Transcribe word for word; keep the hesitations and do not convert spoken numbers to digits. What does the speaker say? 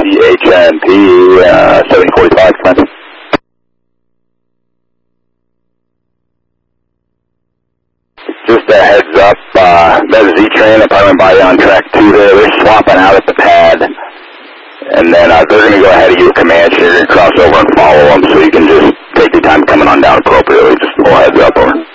C H N P, uh, seven forty-five, come in. Just a heads up, uh, there's a Z-Train, I probably went by you on track two there. They're swapping out at the pad. And then uh, they're going to go ahead of you with Comanche. You're going to cross over and follow them, so you can just take your time coming on down appropriately.